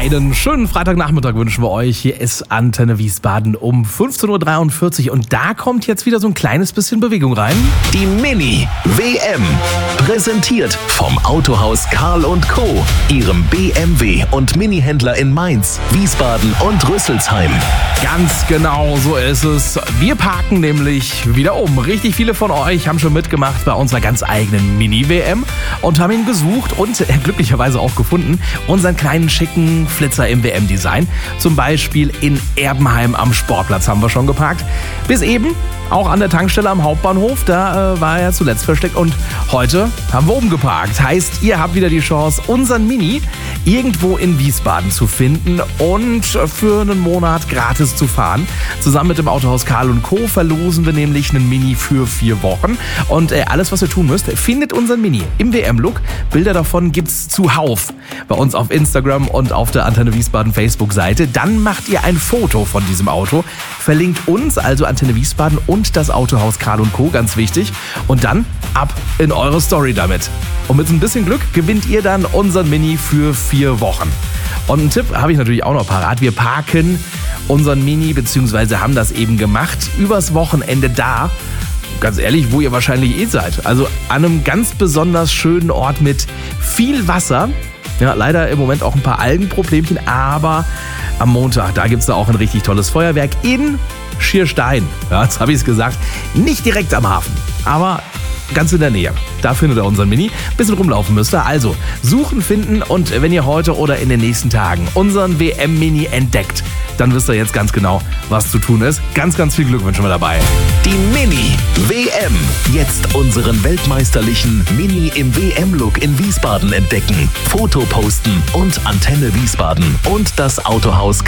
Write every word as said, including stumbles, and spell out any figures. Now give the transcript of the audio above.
Einen schönen Freitagnachmittag wünschen wir euch. Hier ist Antenne Wiesbaden um fünfzehn Uhr dreiundvierzig und da kommt jetzt wieder so ein kleines bisschen Bewegung rein. Die Mini-W M, präsentiert vom Autohaus Karl und Co., ihrem B M W- und Mini-Händler in Mainz, Wiesbaden und Rüsselsheim. Ganz genau so ist es. Wir parken nämlich wieder um. Richtig viele von euch haben schon mitgemacht bei unserer ganz eigenen Mini-W M und haben ihn gesucht und äh, glücklicherweise auch gefunden. Unseren kleinen schicken Flitzer im W M-Design. Zum Beispiel in Erbenheim am Sportplatz haben wir schon geparkt. Bis eben auch an der Tankstelle am Hauptbahnhof, da äh, war er zuletzt versteckt und heute haben wir umgeparkt. Heißt, ihr habt wieder die Chance, unseren Mini irgendwo in Wiesbaden zu finden und für einen Monat gratis zu fahren. Zusammen mit dem Autohaus Karl und Co. verlosen wir nämlich einen Mini für vier Wochen. Und äh, alles, was ihr tun müsst, findet unseren Mini im W M-Look. Bilder davon gibt's zuhauf bei uns auf Instagram und auf der Antenne Wiesbaden Facebook-Seite. Dann macht ihr ein Foto von diesem Auto, verlinkt uns, also Antenne Wiesbaden und das Autohaus Karl und Co., ganz wichtig. Und dann ab in eure Story damit. Und mit so ein bisschen Glück gewinnt ihr dann unseren Mini für vier Wochen. Und einen Tipp habe ich natürlich auch noch parat. Wir parken unseren Mini, beziehungsweise haben das eben gemacht, übers Wochenende da, ganz ehrlich, wo ihr wahrscheinlich eh seid. Also an einem ganz besonders schönen Ort mit viel Wasser. Ja, leider im Moment auch ein paar Algenproblemchen, aber am Montag, da gibt es da auch ein richtig tolles Feuerwerk in Schierstein. Ja, jetzt habe ich es gesagt. Nicht direkt am Hafen, aber ganz in der Nähe. Da findet ihr unseren Mini. Bisschen rumlaufen müsst ihr. Also suchen, finden und wenn ihr heute oder in den nächsten Tagen unseren W M-Mini entdeckt, dann wisst ihr jetzt ganz genau, was zu tun ist. Ganz, ganz viel Glück wünschen wir dabei. Die Mini-W M. Jetzt unseren weltmeisterlichen Mini im W M-Look in Wiesbaden entdecken, Foto posten und Antenne Wiesbaden und das Autohaus